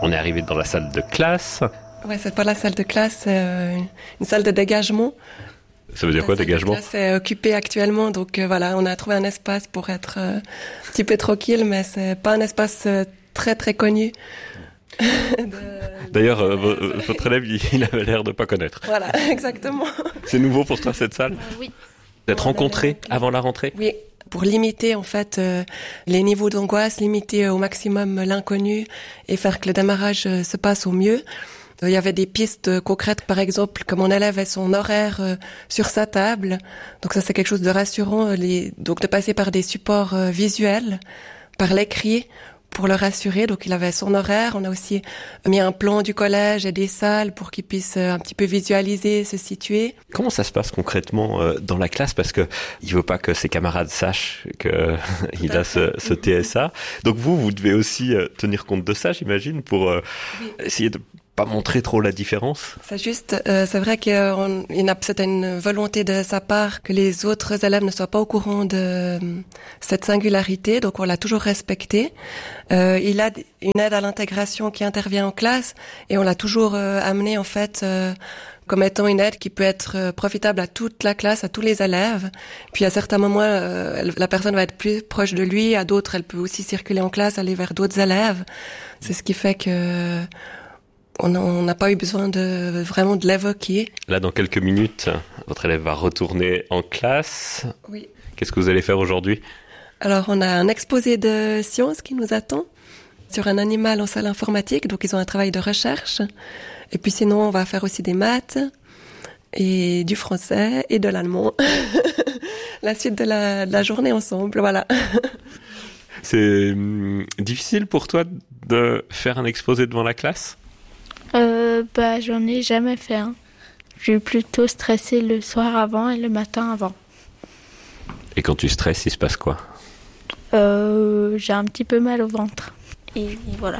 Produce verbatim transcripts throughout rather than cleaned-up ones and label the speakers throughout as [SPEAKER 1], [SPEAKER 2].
[SPEAKER 1] On est arrivé dans la salle de classe.
[SPEAKER 2] Ouais, c'est pas la salle de classe, c'est euh, une salle de dégagement.
[SPEAKER 1] Ça veut dire quoi, dégagement?
[SPEAKER 2] La salle de classe est occupée actuellement, donc euh, voilà, on a trouvé un espace pour être euh, un petit peu tranquille, mais c'est pas un espace euh, très très connu.
[SPEAKER 1] de... D'ailleurs, euh, v- votre élève, il avait l'air de pas connaître.
[SPEAKER 2] Voilà, exactement.
[SPEAKER 1] C'est nouveau pour toi, cette salle?
[SPEAKER 3] Euh, oui.
[SPEAKER 1] D'être rencontré avant la rentrée?
[SPEAKER 2] Oui. Pour limiter en fait euh, les niveaux d'angoisse, limiter au maximum l'inconnu et faire que le démarrage euh, se passe au mieux. Il y avait des pistes euh, concrètes, par exemple, que mon élève ait son horaire euh, sur sa table. Donc ça, c'est quelque chose de rassurant. Les... Donc de passer par des supports euh, visuels, par l'écrit, pour le rassurer. Donc il avait son horaire. On a aussi mis un plan du collège et des salles pour qu'il puisse euh, un petit peu visualiser, se situer.
[SPEAKER 1] Comment ça se passe concrètement euh, dans la classe? Parce que il veut pas que ses camarades sachent que il a ce, ce T S A. Donc vous, vous devez aussi euh, tenir compte de ça, j'imagine, pour euh, oui. essayer de pas montrer trop la différence.
[SPEAKER 2] C'est juste, euh, c'est vrai qu'il y a c'était une volonté de sa part que les autres élèves ne soient pas au courant de euh, cette singularité, donc on l'a toujours respecté. Euh, il a une aide à l'intégration qui intervient en classe et on l'a toujours euh, amené en fait euh, comme étant une aide qui peut être euh, profitable à toute la classe, à tous les élèves. Puis à certains moments, euh, elle, la personne va être plus proche de lui, à d'autres, elle peut aussi circuler en classe, aller vers d'autres élèves. C'est ce qui fait que on n'a pas eu besoin de vraiment de l'évoquer.
[SPEAKER 1] Là, dans quelques minutes, votre élève va retourner en classe.
[SPEAKER 2] Oui.
[SPEAKER 1] Qu'est-ce que vous allez faire aujourd'hui?
[SPEAKER 2] Alors, on a un exposé de sciences qui nous attend sur un animal en salle informatique. Donc, ils ont un travail de recherche. Et puis, sinon, on va faire aussi des maths et du français et de l'allemand. La suite de la, de la journée ensemble, voilà.
[SPEAKER 1] C'est hum, difficile pour toi de faire un exposé devant la classe?
[SPEAKER 3] Euh, bah, j'en ai jamais fait un. Je suis plutôt stressée le soir avant et le matin avant.
[SPEAKER 1] Et quand tu stresses, il se passe quoi?
[SPEAKER 3] Euh, j'ai un petit peu mal au ventre. Et, et voilà.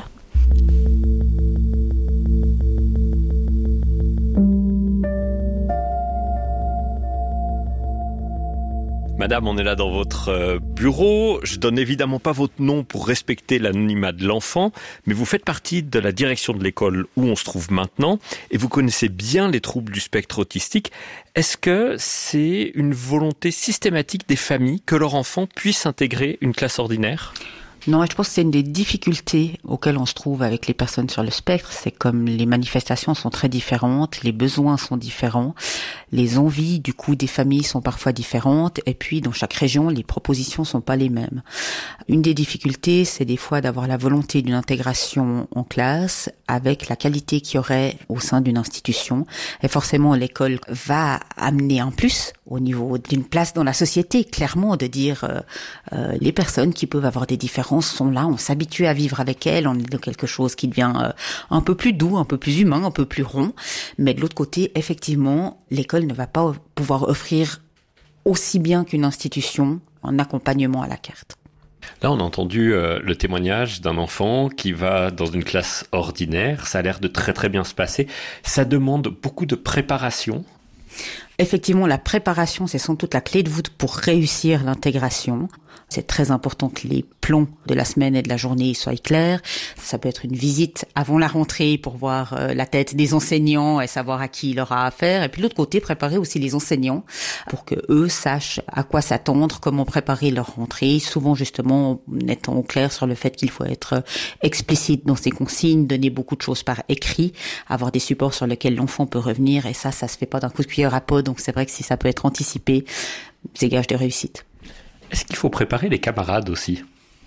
[SPEAKER 1] Madame, on est là dans votre bureau. Je donne évidemment pas votre nom pour respecter l'anonymat de l'enfant, mais vous faites partie de la direction de l'école où on se trouve maintenant et vous connaissez bien les troubles du spectre autistique. Est-ce que c'est une volonté systématique des familles que leur enfant puisse intégrer une classe ordinaire ?
[SPEAKER 4] Non, je pense que c'est une des difficultés auxquelles on se trouve avec les personnes sur le spectre. C'est comme les manifestations sont très différentes, les besoins sont différents, les envies du coup des familles sont parfois différentes, et puis dans chaque région, les propositions sont pas les mêmes. Une des difficultés, c'est des fois d'avoir la volonté d'une intégration en classe avec la qualité qu'il y aurait au sein d'une institution. Et forcément, l'école va amener un plus au niveau d'une place dans la société, clairement, de dire euh, euh, les personnes qui peuvent avoir des différences sont là, on s'habitue à vivre avec elles, on est dans quelque chose qui devient euh, un peu plus doux, un peu plus humain, un peu plus rond. Mais de l'autre côté, effectivement, l'école ne va pas pouvoir offrir aussi bien qu'une institution un accompagnement à la carte.
[SPEAKER 1] Là, on a entendu euh, le témoignage d'un enfant qui va dans une classe ordinaire. Ça a l'air de très très bien se passer. Ça demande beaucoup de préparation.
[SPEAKER 4] Effectivement, la préparation, c'est sans doute la clé de voûte pour réussir l'intégration. C'est très important que les plans de la semaine et de la journée soient clairs. Ça peut être une visite avant la rentrée pour voir euh, la tête des enseignants et savoir à qui il aura affaire. Et puis de l'autre côté, préparer aussi les enseignants pour que eux sachent à quoi s'attendre, comment préparer leur rentrée. Souvent, justement, en étant au clair sur le fait qu'il faut être explicite dans ses consignes, donner beaucoup de choses par écrit, avoir des supports sur lesquels l'enfant peut revenir. Et ça, ça se fait pas d'un coup de cuillère à peau. Donc c'est vrai que si ça peut être anticipé, c'est gage de réussite.
[SPEAKER 1] Est-ce qu'il faut préparer les camarades aussi ?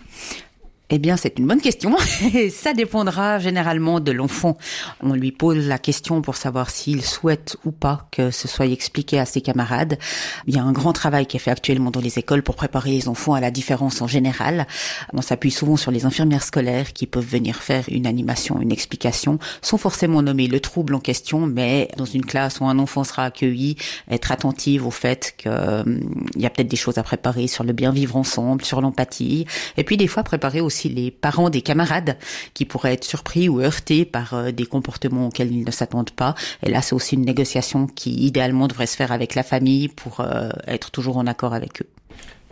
[SPEAKER 4] Eh bien, c'est une bonne question. Ça dépendra généralement de l'enfant. On lui pose la question pour savoir s'il souhaite ou pas que ce soit expliqué à ses camarades. Il y a un grand travail qui est fait actuellement dans les écoles pour préparer les enfants à la différence en général. On s'appuie souvent sur les infirmières scolaires qui peuvent venir faire une animation, une explication, sans forcément nommer le trouble en question, mais dans une classe où un enfant sera accueilli, être attentive au fait qu'il euh, y a peut-être des choses à préparer sur le bien vivre ensemble, sur l'empathie, et puis des fois préparer aussi les parents des camarades qui pourraient être surpris ou heurtés par euh, des comportements auxquels ils ne s'attendent pas. Et là, c'est aussi une négociation qui, idéalement, devrait se faire avec la famille pour euh, être toujours en accord avec eux.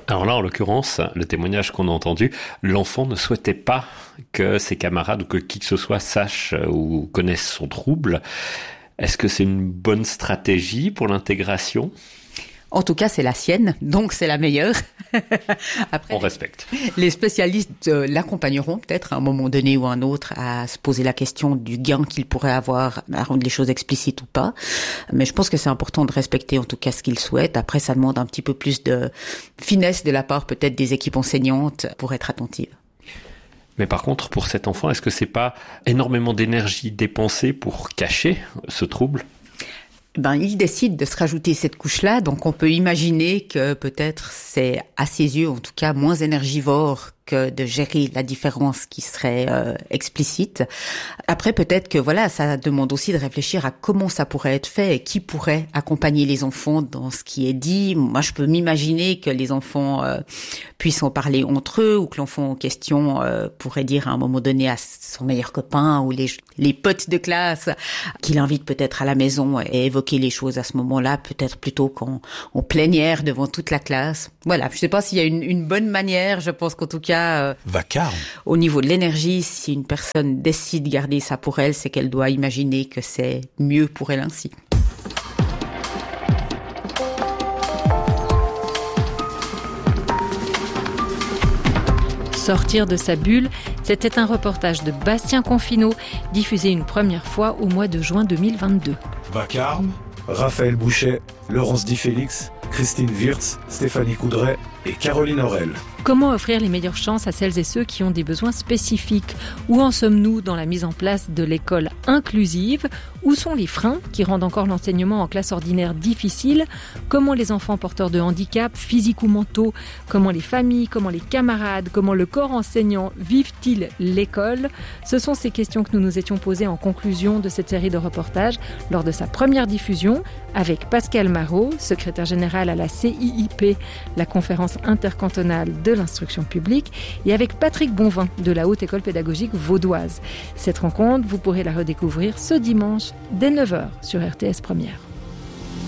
[SPEAKER 1] Alors là, en l'occurrence, le témoignage qu'on a entendu, l'enfant ne souhaitait pas que ses camarades ou que qui que ce soit sache ou connaisse son trouble. Est-ce que c'est une bonne stratégie pour l'intégration ?
[SPEAKER 4] En tout cas, c'est la sienne, donc c'est la meilleure. Après,
[SPEAKER 1] on respecte.
[SPEAKER 4] Les spécialistes euh, l'accompagneront peut-être à un moment donné ou à un autre à se poser la question du gain qu'il pourrait avoir à rendre les choses explicites ou pas. Mais je pense que c'est important de respecter en tout cas ce qu'il souhaite. Après, ça demande un petit peu plus de finesse de la part peut-être des équipes enseignantes pour être attentives.
[SPEAKER 1] Mais par contre, pour cet enfant, est-ce que c'est pas énormément d'énergie dépensée pour cacher ce trouble ?
[SPEAKER 4] Ben, il décide de se rajouter cette couche-là, donc on peut imaginer que peut-être c'est, à ses yeux en tout cas, moins énergivore que de gérer la différence qui serait euh, explicite. Après, peut-être que voilà, ça demande aussi de réfléchir à comment ça pourrait être fait et qui pourrait accompagner les enfants dans ce qui est dit. Moi, je peux m'imaginer que les enfants euh, puissent en parler entre eux ou que l'enfant en question euh, pourrait dire à un moment donné à son meilleur copain ou les, les potes de classe qu'il invite peut-être à la maison et évoquer les choses à ce moment-là, peut-être plutôt qu'en en plénière devant toute la classe. Voilà, je sais pas s'il y a une, une bonne manière, je pense qu'en tout cas, Euh,
[SPEAKER 5] Vacarme.
[SPEAKER 4] Au niveau de l'énergie, si une personne décide de garder ça pour elle, c'est qu'elle doit imaginer que c'est mieux pour elle ainsi.
[SPEAKER 6] Sortir de sa bulle, c'était un reportage de Bastien Confineau, diffusé une première fois au mois de juin deux mille vingt-deux.
[SPEAKER 5] Vacarme, Raphaël Bouchet, Laurence Di Félix, Christine Wirtz, Stéphanie Coudray et Caroline Aurel.
[SPEAKER 6] Comment offrir les meilleures chances à celles et ceux qui ont des besoins spécifiques ? Où en sommes-nous dans la mise en place de l'école inclusive ? Où sont les freins qui rendent encore l'enseignement en classe ordinaire difficile ? Comment les enfants porteurs de handicap, physiques ou mentaux ? Comment les familles ? Comment les camarades ? Comment le corps enseignant vivent-ils l'école ? Ce sont ces questions que nous nous étions posées en conclusion de cette série de reportages lors de sa première diffusion avec Pascal Marot, secrétaire général à la C I I P, la conférence intercantonale de l'instruction publique, et avec Patrick Bonvin de la Haute École Pédagogique Vaudoise. Cette rencontre, vous pourrez la redécouvrir ce dimanche dès neuf heures sur R T S Première.